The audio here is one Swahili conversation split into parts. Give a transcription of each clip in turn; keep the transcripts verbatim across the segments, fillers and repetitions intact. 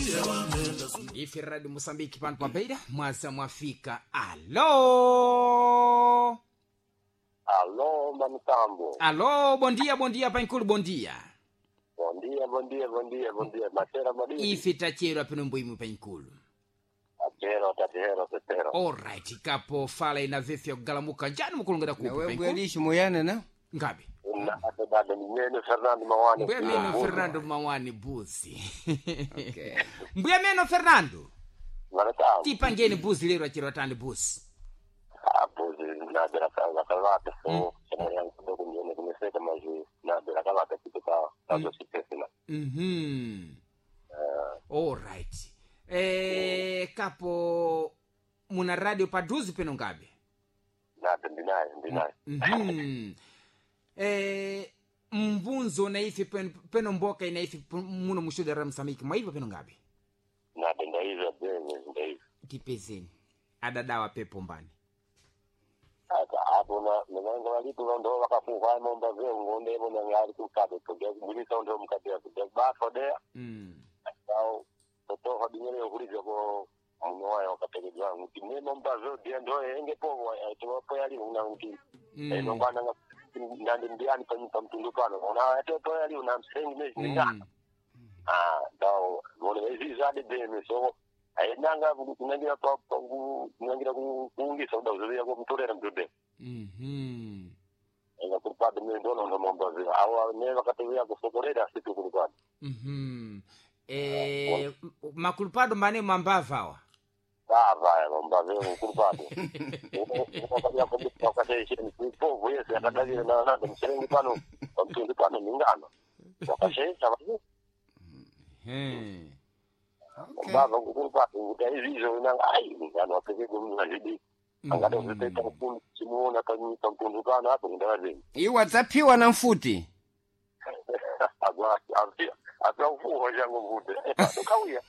Ifi Radio Mozambique pano pabeira mwaza mwafika. Allo Allo Manitambo. Allo, bom dia, bom dia Painkulu, bom dia. Bom dia, bom dia, bom dia, bom dia. Matera madini. Ifi tachero pano mbuimu Painkulu. Atero, tatero, tatero. Alright, kapo fala ina vefi ya kugalamuka njani mkulungada kupu Painkulu. Painkulu. Wewe alishi moyana na? Ngabi? Na atadada Meno Fernando Mawani. Mbuya meno Fernando Mawani buzi. Okay. Mbuya meno Fernando. Manitambo. Tipa ngeni buzi lero achiro atani buzi. Abuzi na dera kanga kalata so sema yangu kidogo nione kumeseka maji na dera kalata kitu ka kazo sipesina. Mhm. Alright. Eh, kapo muna radio paduzi peno ngabe? Na ndinaye, ndinaye. Mhm. Eh, mbunzo na ifi peno, peno mboka ina ifi muno mushuda ramsamiki maiva peno ngabe? Na denda hizo bene ndaizo. Kipezeni. Adadawa pepo mbani. Aka hapo na mwenga walipo ndo wakafuwa momba vyo ngonde bona ngari kukade kujya bulisa ndo mkade kujya ba fode. Mm. Au toto hadinyere yokuliza ko mwoya wakategedwa nguti neno mbazo dia ndo enge povo tuwapo yali una nguti. Eh ndo bana ngandi ndiani pa mtundukano. Ona toto yali una msengi mezi ngana. Ah dao wole hizi zade deme so ainanga kunangira pa kunangira kuungisa udauzuria kwa mtolera mdude. Mhm. Ela kulpado mimi ndo ndo momba vyo. Awa ne wakatewea kusokolera siku kulpado. Mhm. Eh, makulpado mbane mambava wa? Ah, vai, momba vyo kulpado. Wakati hapo wakati ni povo yesi akadali na na msengi pano mtundu pano mingano. Wakashe sababu. Eh. Okay. Baba kulpado utaizi hizo na ai mingano apeke kumzidi. Angado ziteta mpundu simuona kanyi mpundu kana hapo ndawazi. Hii WhatsApp wana mfuti. Agora havia até o forro já não muda. É kawia.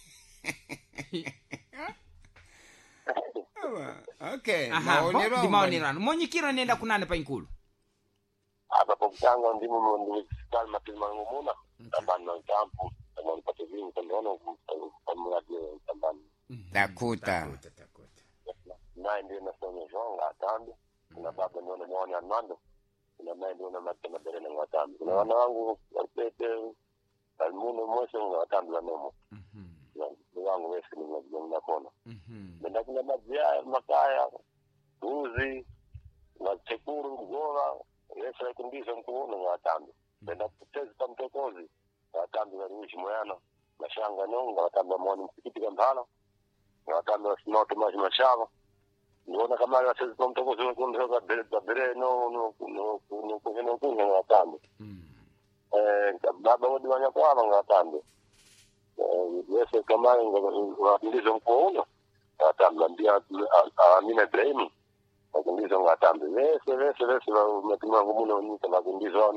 Okay. Aha, Maonero. di maonirano. Monyikiro nenda kunane Painkulu. Apa pagkanga ndimo mo ndi calma pilma ngumuna. Taban ng campo, taban pativing tandono pamulagi taban. Takuta. Takuta, takuta. Na ndi na sono jonga tambi. Na baba ndono mwani anmando. Na mai ndio na mate madere na watambi. Na wana wangu wapete almuno mwisho na watambi wa nomo. Mhm. Na wangu wewe ni mjinga na kona. Mhm. Nenda kuna majia makaya uzi na tekuru ngora yesa kundiza mkuona na watambi. Nenda kuteza tamtokozi watambi waliishi moyana mashanga nonga watambi mwani msikiti kampala na watambi wasinoto maji mashava. Niona kama wasezi tamtokozi wakundoka bere no no no no no kuna watambi. Eh baba wodi wanyakwama watambi. Eh yesa kama ngakundiza mkuona watambi ndia amina dream wakundiza watambi. Yesa yesa yesa wametumwa ngumuno nyika wakundiza